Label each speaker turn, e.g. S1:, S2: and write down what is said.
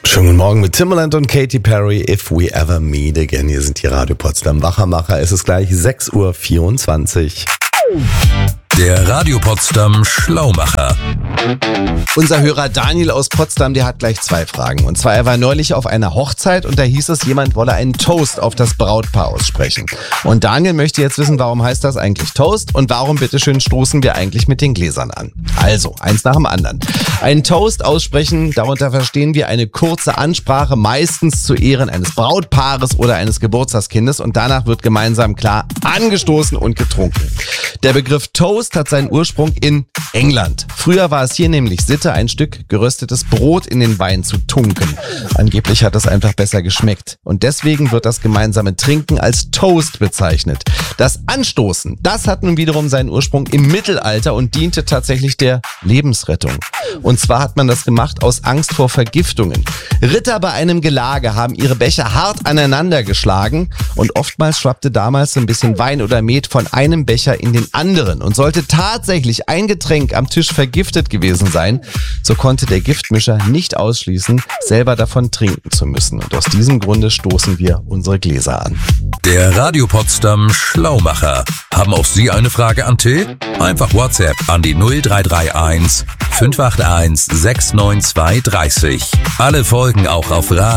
S1: Schönen guten Morgen mit Timbaland und Katy Perry. If we ever meet again. Hier sind die Radio Potsdam Wachermacher. Es ist gleich 6:24 Uhr.
S2: Der Radio Potsdam Schlaumacher.
S1: Unser Hörer Daniel aus Potsdam, der hat gleich 2 Fragen. Und zwar, er war neulich auf einer Hochzeit und da hieß es, jemand wolle einen Toast auf das Brautpaar aussprechen. Und Daniel möchte jetzt wissen, warum heißt das eigentlich Toast und warum bitteschön stoßen wir eigentlich mit den Gläsern an? Also, eins nach dem anderen. Einen Toast aussprechen, darunter verstehen wir eine kurze Ansprache, meistens zu Ehren eines Brautpaares oder eines Geburtstagskindes, und danach wird gemeinsam klar angestoßen und getrunken. Der Begriff Toast hat seinen Ursprung in England. Früher war es hier nämlich Sitte, ein Stück geröstetes Brot in den Wein zu tunken. Angeblich hat es einfach besser geschmeckt. Und deswegen wird das gemeinsame Trinken als Toast bezeichnet. Das Anstoßen, das hat nun wiederum seinen Ursprung im Mittelalter und diente tatsächlich der Lebensrettung. Und zwar hat man das gemacht aus Angst vor Vergiftungen. Ritter bei einem Gelage haben ihre Becher hart aneinander geschlagen und oftmals schwappte damals so ein bisschen Wein oder Met von einem Becher in den anderen. Und sollte tatsächlich ein Getränk am Tisch vergiftet gewesen sein, so konnte der Giftmischer nicht ausschließen, selber davon trinken zu müssen. Und aus diesem Grunde stoßen wir unsere Gläser an.
S2: Der Radio Potsdam Schlaumacher. Haben auch Sie eine Frage an Till? Einfach WhatsApp an die 0331 581 69230. Alle Folgen auch auf